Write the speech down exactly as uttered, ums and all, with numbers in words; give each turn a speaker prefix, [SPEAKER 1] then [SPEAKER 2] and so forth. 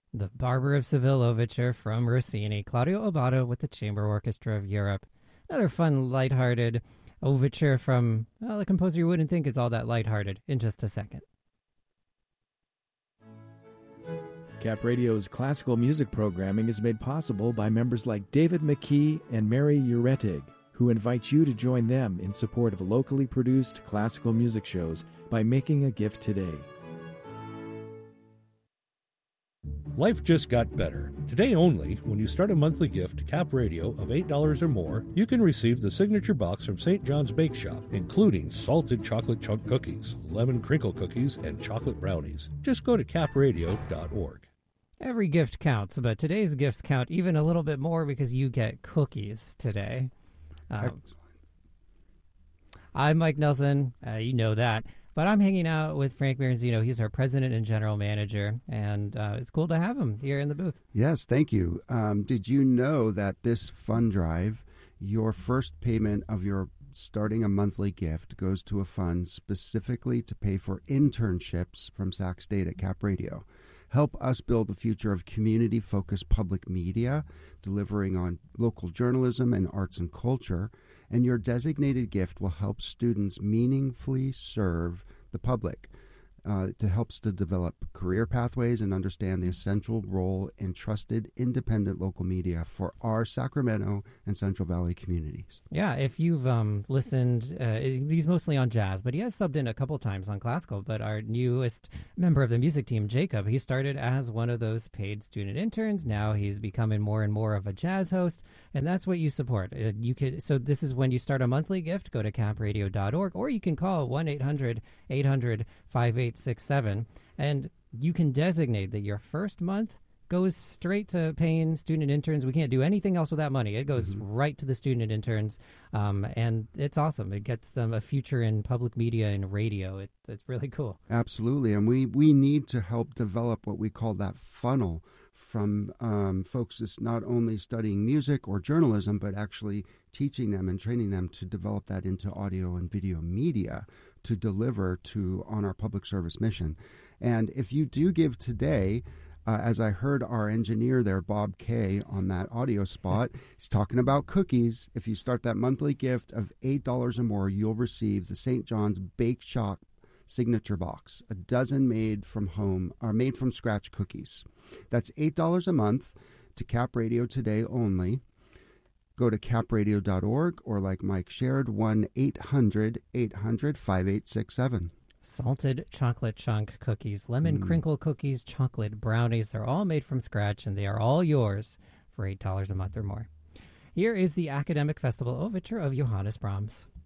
[SPEAKER 1] The Barber of Seville overture from Rossini, Claudio Abbado with the Chamber Orchestra of Europe. Another fun, lighthearted overture from well, a composer you wouldn't think is all that lighthearted in just a second.
[SPEAKER 2] Cap Radio's classical music programming is made possible by members like David McKee and Mary Uretig, who invite you to join them in support of locally produced classical music shows by making a gift today.
[SPEAKER 3] Life just got better. Today only, when you start a monthly gift to Cap Radio of eight dollars or more, you can receive the signature box from Saint John's Bake Shop, including salted chocolate chunk cookies, lemon crinkle cookies, and chocolate brownies. Just go to cap radio dot org.
[SPEAKER 1] Every gift counts, but today's gifts count even a little bit more because you get cookies today. Um, I'm Mike Nelson. Uh, you know that. But I'm hanging out with Frank Maranzino. He's our president and general manager, and uh, it's cool to have him here in the booth.
[SPEAKER 4] Yes, thank you. Um, did you know that this fund drive, your first payment of your starting a monthly gift goes to a fund specifically to pay for internships from Sac State at Cap Radio? Help us build the future of community-focused public media, delivering on local journalism and arts and culture. And your designated gift will help students meaningfully serve the public. Uh, to helps to develop career pathways and understand the essential role in trusted, independent local media for our Sacramento and Central Valley communities.
[SPEAKER 1] Yeah, if you've um, listened, uh, he's mostly on jazz, but he has subbed in a couple times on classical. But our newest member of the music team, Jacob, he started as one of those paid student interns. Now he's becoming more and more of a jazz host, and that's what you support. Uh, you could so this is when you start a monthly gift. Go to cap radio dot org, or you can call one eight hundred eight hundred five eight six seven, and you can designate that your first month goes straight to paying student interns. We can't do anything else with that money. It goes mm-hmm. right to the student interns, um, and it's awesome. It gets them a future in public media and radio. It, it's really cool.
[SPEAKER 4] Absolutely, and we, we need to help develop what we call that funnel from um, folks that's not only studying music or journalism, but actually teaching them and training them to develop that into audio and video media to deliver to on our public service mission. And if you do give today, uh, as I heard our engineer there, Bob Kay, on that audio spot, he's talking about cookies. If you start that monthly gift of eight dollars or more, you'll receive the Saint John's Bake Shop signature box, a dozen made from home or made from scratch cookies. That's eight dollars a month to Cap Radio today only. Go to cap radio dot org or, like Mike shared, one eight hundred eight hundred five eight six seven.
[SPEAKER 1] Salted chocolate chunk cookies, lemon mm. crinkle cookies, chocolate brownies. They're all made from scratch, and they are all yours for eight dollars a month or more. Here is the Academic Festival Overture of Johannes Brahms.